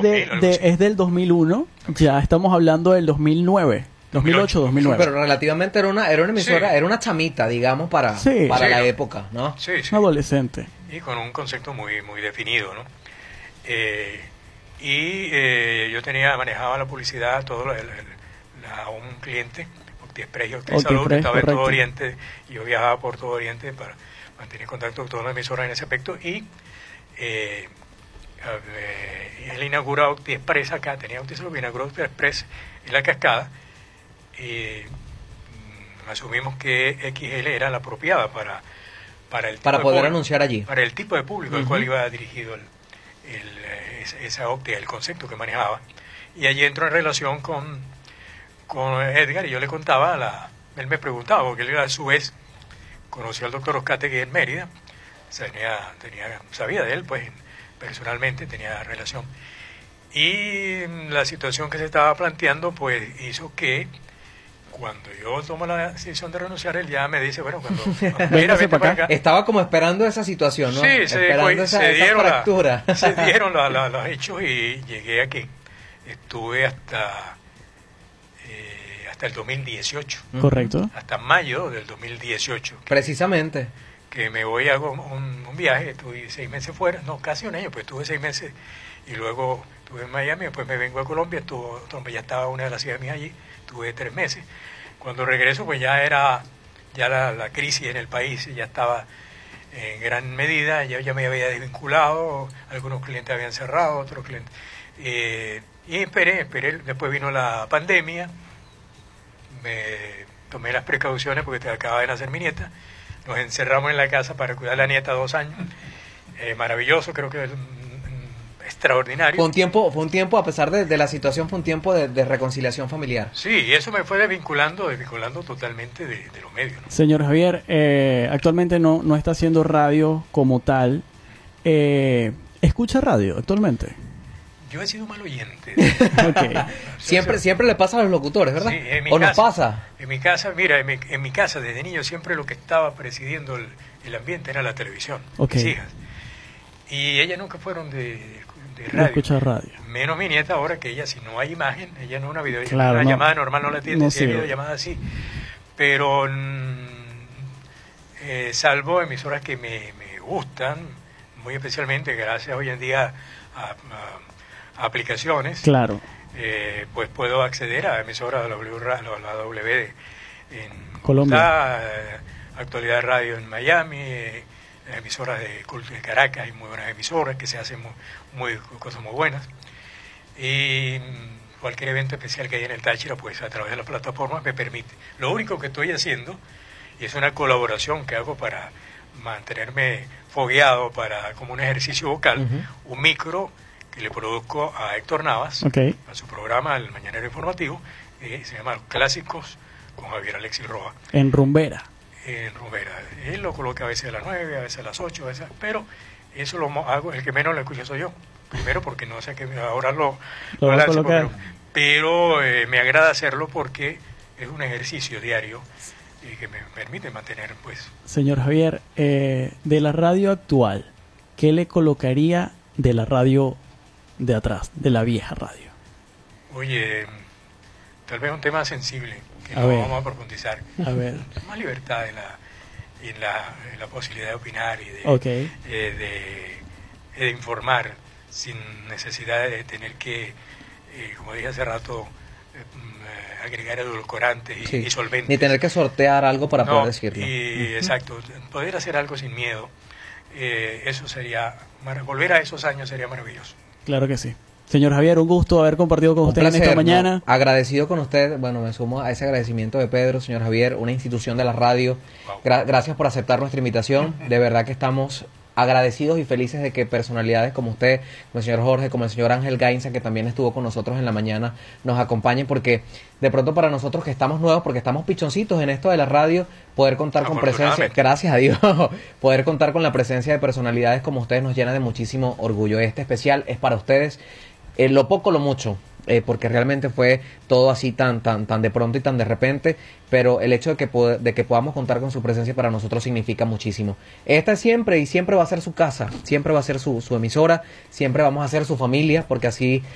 es del 2001, ya estamos hablando del 2009. 2008, 2009. Pero relativamente era una emisora, Sí. era una chamita, digamos, para Sí. la Sí. época, ¿no? Sí, sí. Un adolescente. Y con un concepto muy definido, ¿no? Yo manejaba la publicidad a un cliente, OctiExpress y OctiSalud, que estaba en todo Oriente, y yo viajaba por todo Oriente para mantener contacto con todas las emisoras en ese aspecto, y él inauguró OctiExpress acá, tenía OctiSalud, inauguró OctiExpress en La Cascada, y asumimos que XL era la apropiada para poder anunciar allí. Para el tipo de público al cual iba dirigido esa óptica, el concepto que manejaba. Y allí entró en relación con Edgar, y yo le contaba, él me preguntaba, porque él a su vez conoció al doctor Oscategui en Mérida, sabía de él, pues personalmente tenía relación. Y la situación que se estaba planteando, pues hizo que cuando yo tomo la decisión de renunciar, él ya me dice, bueno, cuando mira, vete para acá. Estaba como esperando esa situación, ¿no? Sí, esperando esa fractura. Se dieron los hechos y llegué aquí. Estuve hasta el 2018. Correcto. Hasta mayo del 2018. Precisamente. Que me voy, hago un viaje, estuve 6 meses fuera, no, casi un año, pues estuve 6 meses y luego estuve en Miami, después me vengo a Colombia, ya estaba una de las hijas mías allí, estuve 3 meses. Cuando regreso, pues ya la crisis en el país ya estaba en gran medida, ya me había desvinculado, algunos clientes habían cerrado, otros clientes. Y esperé, después vino la pandemia, me tomé las precauciones porque acababa de nacer mi nieta, nos encerramos en la casa para cuidar a la nieta 2 años, maravilloso, creo que extraordinario. Fue un tiempo, a pesar de la situación, fue un tiempo de reconciliación familiar. Sí, y eso me fue desvinculando totalmente de los medios, ¿no? Señor Javier, actualmente no está haciendo radio como tal. ¿Escucha radio actualmente? Yo he sido mal oyente. Okay. Siempre le pasa a los locutores, ¿verdad? Sí, ¿O nos pasa? En mi casa, mira, en mi casa desde niño siempre lo que estaba presidiendo el ambiente era la televisión, okay. Mis hijas. Y ellas nunca fueron de radio. No escucha radio. Menos mi nieta ahora, que ella, si no hay imagen, ella no es una videollamada, claro, una llamada normal no la atiende, si hay sirve. videollamada sí. Pero salvo emisoras que me gustan, muy especialmente gracias hoy en día a aplicaciones, claro. pues puedo acceder a emisoras de la W en Colombia, Actualidad Radio en Miami, emisoras de Caracas, hay muy buenas emisoras que se hacen cosas muy buenas, y cualquier evento especial que hay en el Táchira, pues a través de las plataformas me permite. Lo único que estoy haciendo, y es una colaboración que hago para mantenerme fogueado como un ejercicio vocal, un micro que le produzco a Héctor Navas, okay. a su programa, el Mañanero Informativo, se llama Clásicos con Javier Alexis Roa. En Rumbera. En Rumbera. Él lo coloca a veces a las 9, a veces a las 8, pero eso lo hago, el que menos lo escucho soy yo. Primero porque no sé que ahora lo va a colocar. Pero me agrada hacerlo porque es un ejercicio diario y que me permite mantener, pues. Señor Javier, de la radio actual, ¿qué le colocaría de la radio de atrás, de la vieja radio? Oye, tal vez un tema sensible que vamos a profundizar. A ver. Más libertad en la posibilidad de opinar y okay. de informar sin necesidad de tener que, como dije hace rato, agregar edulcorantes y solventes. Ni tener que sortear algo para poder decirlo. Exacto, poder hacer algo sin miedo, eso sería, volver a esos años sería maravilloso. Claro que sí. Señor Javier, un gusto haber compartido con usted en esta mañana. Agradecido con usted, bueno, me sumo a ese agradecimiento de Pedro, señor Javier, una institución de la radio. Wow. Gracias por aceptar nuestra invitación, de verdad que estamos agradecidos y felices de que personalidades como usted, como el señor Jorge, como el señor Ángel Gainza, que también estuvo con nosotros en la mañana, nos acompañen, porque de pronto para nosotros que estamos nuevos, porque estamos pichoncitos en esto de la radio, poder contar con presencia, gracias a Dios, poder contar con la presencia de personalidades como ustedes nos llena de muchísimo orgullo. Este especial es para ustedes, lo poco, lo mucho, porque realmente fue todo así tan de pronto y tan de repente, pero el hecho de que podamos contar con su presencia para nosotros significa muchísimo. Esta es siempre y siempre va a ser su casa, siempre va a ser su emisora, siempre vamos a ser su familia, porque así